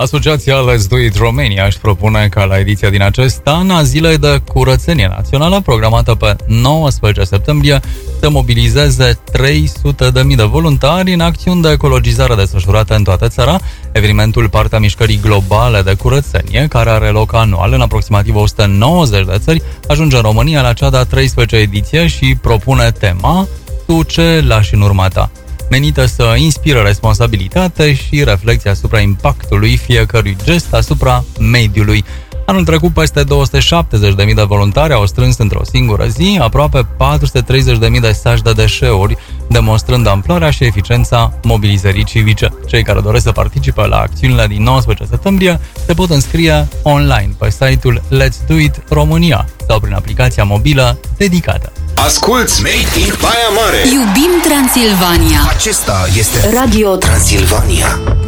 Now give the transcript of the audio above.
Asociația Let's Do It Romania își propune ca la ediția din acest an a Zilei de Curățenie Națională, programată pe 19 septembrie, să mobilizeze 300.000 de voluntari în acțiuni de ecologizare desfășurate în toată țara. Evenimentul parte a mișcării globale de curățenie, care are loc anual în aproximativ 190 de țări, ajunge în România la cea de-a 13-a ediție și propune tema Tu ce lași în urma ta, menită să inspire responsabilitate și reflexia asupra impactului fiecărui gest asupra mediului. Anul trecut, peste 270.000 de voluntari au strâns într-o singură zi aproape 430.000 de saci de deșeuri, demonstrând amploarea și eficiența mobilizării civice. Cei care doresc să participe la acțiunile din 19 septembrie se pot înscrie online pe site-ul Let's Do It România sau prin aplicația mobilă dedicată. Asculți Made in Baia Mare. Iubim Transilvania. Acesta este Radio Transilvania.